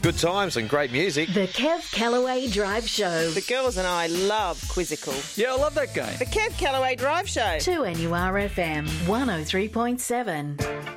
Good times and great music. The Kev Callaway Drive Show. The girls and I love Quizzical. Yeah, I love that game. The Kev Callaway Drive Show. 2NURFM 103.7.